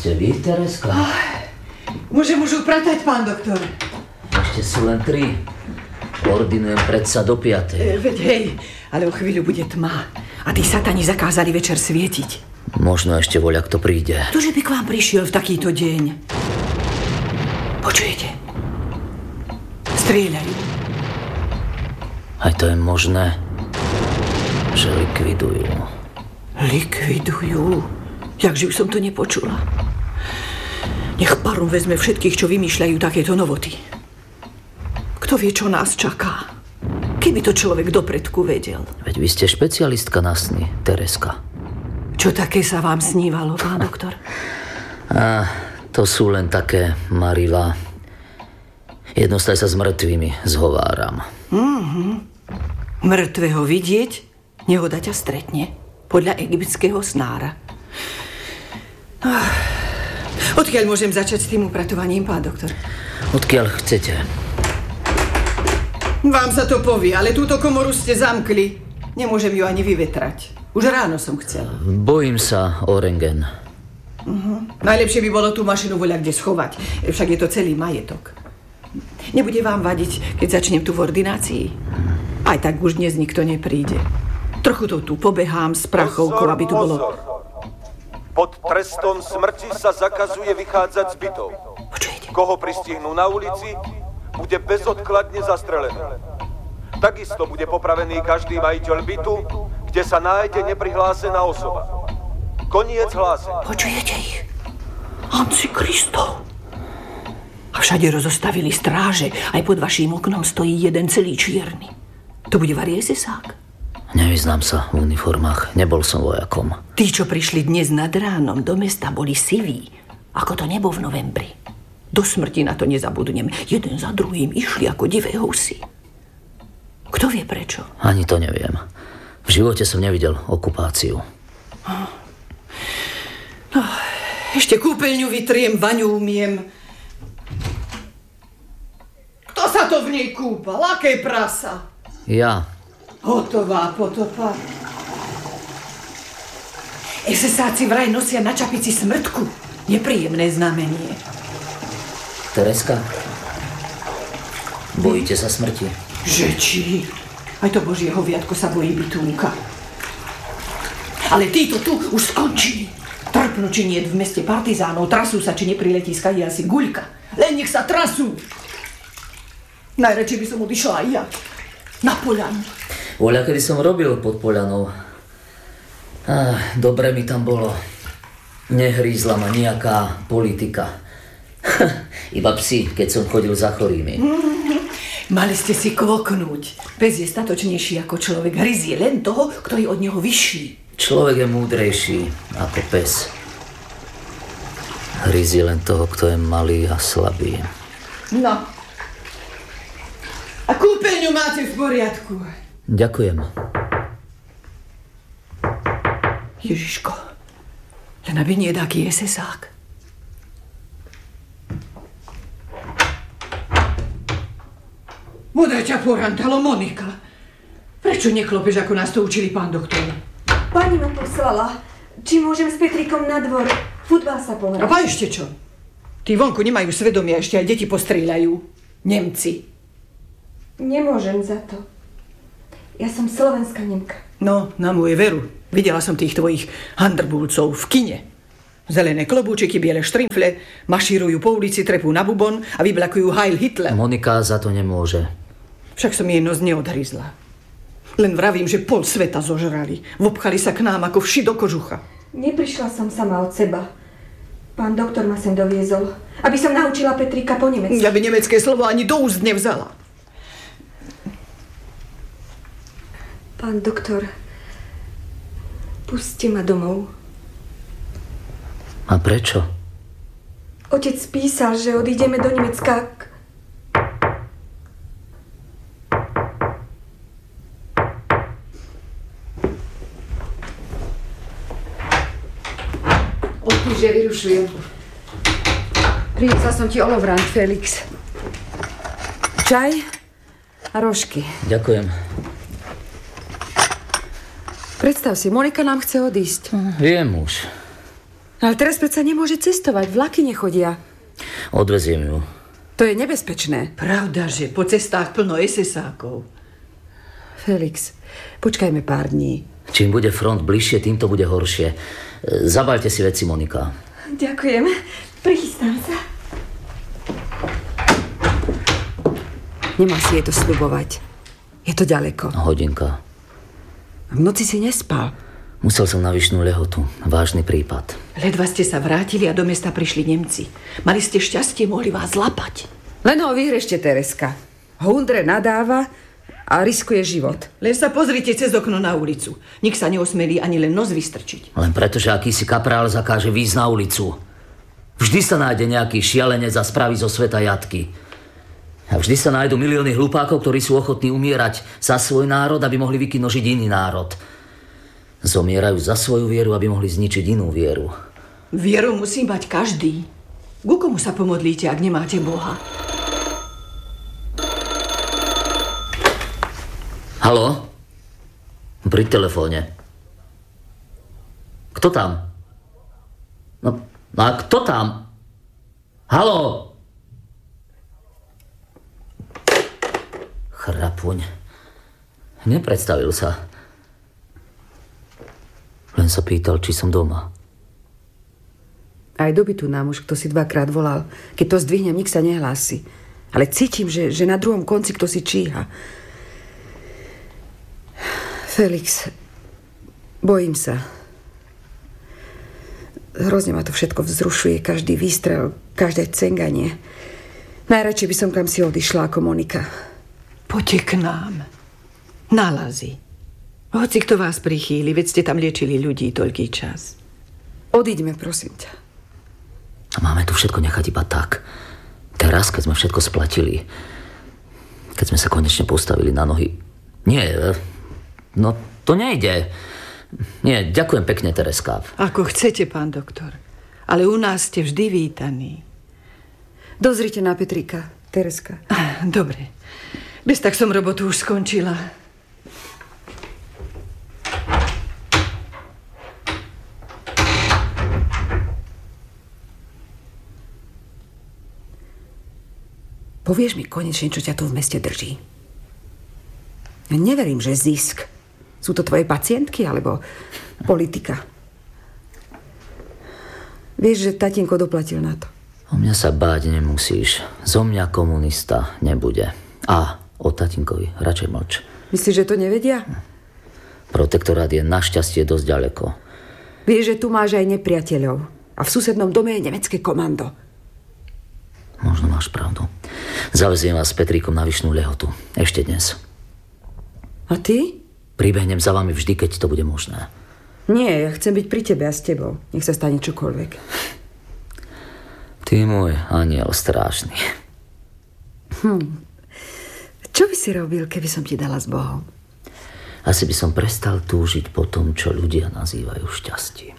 ste vy, Tereska? Môžem už upratať, pán doktor. Ešte sú len 3. Ordinujem predsa do 5. Veď hej, ale o chvíľu bude tma. A tí satani zakázali večer svietiť. Možno ešte voľa kto príde. Ktože by k vám prišiel v takýto deň? Počujete? Strieľajú. Aj to je možné, že likvidujú. Likvidujú? Jakže už som to nepočula. Nech Parum vezme všetkých, čo vymýšľajú takéto novoty. Kto vie, čo nás čaká? Keby to človek dopredku vedel. Veď vy ste špecialistka na sny, Tereska. Čo také sa vám snívalo, pán doktor? To sú len také marivá. Jednostaj sa s mŕtvými zhováram. Mŕtvého vidieť, nehoda ťa stretne. Podľa egyptského snára. Odkiaľ môžem začať s tým upratovaním, pán doktor? Odkiaľ chcete. Vám sa to povie, ale túto komoru ste zamkli. Nemôžem ju ani vyvetrať. Už ráno som chcela. Bojím sa o rentgen. Najlepšie by bolo tú mašinu voľa kde schovať. Však je to celý majetok. Nebude vám vadiť, keď začnem tu v ordinácii? Aj tak už dnes nikto nepríde. Trochu to tu pobehám s prachovkou, aby tu bolo... Pod trestom smrti sa zakazuje vychádzať z bytov. Počujete? Koho pristihnú na ulici, bude bezodkladne zastrelený. Takisto bude popravený každý majiteľ bytu, kde sa nájde neprihlásená osoba. Koniec hlásenia. Počujete ich? Antikristov. A všade rozostavili stráže. Aj pod vaším oknom stojí jeden celý čierny. To bude varie sesák. Nevyznám sa v uniformách. Nebol som vojakom. Tí, čo prišli dnes nad ránom do mesta, boli siví. Ako to nebo v novembri. Do smrti na to nezabudnem. Jeden za druhým išli ako divé husy. Kto vie prečo? Ani to neviem. V živote som nevidel okupáciu. Ešte kúpeľňu vytriem, vaňu umiem. Kto sa to v nej kúpal? Aké prasa? Ja. Hotová potopa. SSáci vraj nosia na čapici smrtku. Nepríjemné znamenie. Tereska, bojíte sa smrti? Že či? Aj to Božieho viatko sa bojí bytúnka. Ale títo tu už skončili. Trpnú, či nie v meste partizánov. Trasú sa, či nepriletí skade asi guľka. Len nech sa trasú. Najradšej by som odišla aj ja. Na poľanu. Voľa, kedy som robil pod Poľanou. Dobre mi tam bolo. Nehrízla ma nejaká politika. Iba psi, keď som chodil za chorými. Mali ste si kvoknúť. Pes je statočnejší ako človek. Hryz je len toho, kto je od neho vyšší. Človek je múdrejší ako pes. Hryz je len toho, kto je malý a slabý. No. A kúpeľňu máte v poriadku. Ďakujem. Ježiško, len aby nie taký SSák. Modre ťa porantalo, Monika. Prečo neklopeš, ako nás to učili, pán doktor? Pani ma poslala. Či môžem s Petrikom na dvor? Futbal sa pohrať. A ešte čo? Tí vonku nemajú svedomie, ešte aj deti postrieľajú. Nemci. Nemôžem za to. Ja som slovenská Nemka. No, na moje veru. Videla som tých tvojich handrbulcov v kine. Zelené klobúčiky, biele štrimfle, mašírujú po ulici, trepú na bubon a vyblakujú Heil Hitler. Monika za to nemôže. Však som jej nos neodhryzla. Len vravím, že pol sveta zožrali. Vopchali sa k nám ako vši do kožucha. Neprišla som sama od seba. Pán doktor ma sem doviezol, aby som naučila Petrika po nemecky. Aby nemecké slovo ani do úst nevzala. Pán doktor, puste ma domov. A prečo? Otec písal, že odídeme do Nemecka. Odpíš, že vyrušujem. Priniesla som ti olovrant, Felix. Čaj a rožky. Ďakujem. Predstav si, Monika nám chce odísť. Viem už. Ale teraz predsa nemôže cestovať, vlaky nechodia. Odveziem ju. To je nebezpečné. Pravda, že po cestách plno SS-ákov. Felix, počkajme pár dní. Čím bude front bližšie, tým to bude horšie. Zabaľte si veci, Monika. Ďakujem. Prichystám sa. Nemá si jej to sľubovať. Je to ďaleko. Hodinka. V noci si nespal. Musel som na Vyšnú Lehotu. Vážny prípad. Ledva ste sa vrátili a do mesta prišli Nemci. Mali ste šťastie, mohli vás zlapať. Len ho vyhrešte, Tereska. Hundre nadáva a riskuje život. Len sa pozrite cez okno na ulicu. Nik sa neosmelí ani len nos vystrčiť. Len preto, že akýsi kaprál zakáže výjsť na ulicu. Vždy sa nájde nejaký šialenec a spraví zo sveta jatky. A vždy sa nájdu milióny hlupákov, ktorí sú ochotní umierať za svoj národ, aby mohli vykinožiť iný národ. Zomierajú za svoju vieru, aby mohli zničiť inú vieru. Vieru musí mať každý. Ku komu sa pomodlíte, ak nemáte Boha? Haló? Pri telefóne. Kto tam? No a kto tam? Haló? Chrapuň. Nepredstavil sa. Len sa pýtal, či som doma. Aj do bytu nám už kto si 2-krát volal. Keď to zdvihnem, nik sa nehlási. Ale cítim, že na druhom konci kto si číha. Felix, bojím sa. Hrozne ma to všetko vzrušuje. Každý výstrel, každé cenganie. Najradšej by som kam si odišla ako Monika. Poďte k nám. Na Lazy. Hoci kto vás prichýli, veď ste tam liečili ľudí toľký čas. Odíďme, prosím ťa. A máme tu všetko nechať iba tak. Teraz, keď sme všetko splatili, keď sme sa konečne postavili na nohy. Nie, no to nejde. Nie, ďakujem pekne, Tereska. Ako chcete, pán doktor. Ale u nás ste vždy vítaní. Dozrite na Petrika, Tereska. Dobre. Bez tak som robotu už skončila. Povieš mi konečne, čo ťa tu v meste drží? Ja neverím, že zisk. Sú to tvoje pacientky, alebo politika? Vieš, že tatínko doplatil na to. O mňa sa báť nemusíš. Zo mňa komunista nebude. A o tatínkovi radšej mlč. Myslíš, že to nevedia? Protektorát je našťastie dosť ďaleko. Vieš, že tu máš aj nepriateľov. A v susednom dome je nemecké komando. Možno máš pravdu. Zaveziem vás s Petríkom na Vyšnú Lehotu. Ešte dnes. A ty? Pribehnem za vami vždy, keď to bude možné. Nie, ja chcem byť pri tebe a s tebou. Nech sa stane čokoľvek. Ty môj aniel strášny. Čo by si robil, keby som ti dala s Bohom? Asi by som prestal túžiť po tom, čo ľudia nazývajú šťastím.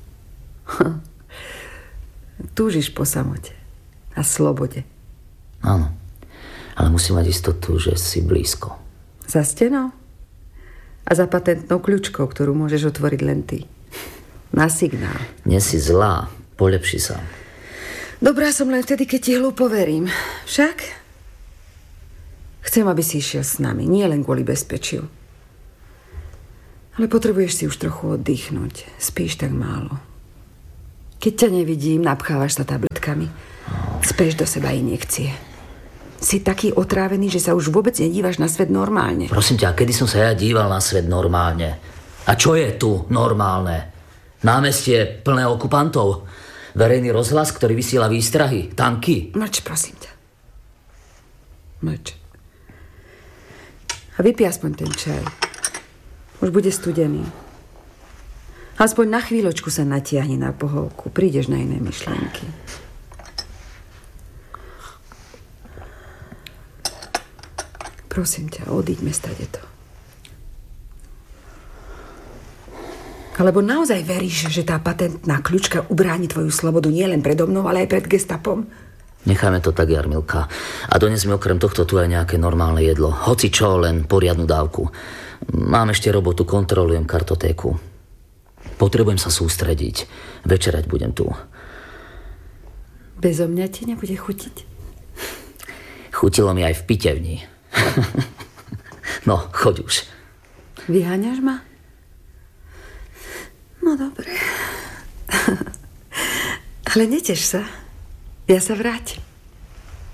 Túžiš po samote a slobode. Áno, ale musím mať istotu, že si blízko. Za stenou? A za patentnou kľúčkou, ktorú môžeš otvoriť len ty. Na signál. Nie si zlá, polepši sa. Dobrá som len vtedy, keď ti hlúpo verím. Však? Chcem, aby si išiel s nami, nie len kvôli bezpečiu. Ale potrebuješ si už trochu oddychnúť. Spíš tak málo. Keď ťa nevidím, napchávaš sa tabletkami. Speš do seba injekcie. Si taký otrávený, že sa už vôbec nedívaš na svet normálne. Prosím ťa, kedy som sa ja díval na svet normálne? A čo je tu normálne? Námestie plné okupantov? Verejný rozhlas, ktorý vysiela výstrahy? Tanky? Mlč, prosím ťa. Mlč. A vypij aspoň ten čaj. Už bude studený. Aspoň na chvíľočku sa natiahni na pohovku. Prídeš na iné myšlienky. Prosím ťa, odíďme stadeto. Alebo naozaj veríš, že tá patentná kľúčka ubráni tvoju slobodu nielen predo mnou, ale aj pred gestapom? Necháme to tak, Jarmilka. A dones mi okrem tohto tu aj nejaké normálne jedlo. Hoci čo, len poriadnu dávku. Mám ešte robotu, kontrolujem kartotéku. Potrebujem sa sústrediť. Večerať budem tu. Bezo mňa ti nebude chutiť? Chutilo mi aj v pitevni. No, choď už. Vyháňaš ma? No dobre. Ale neteš sa. Ja sa vrátim.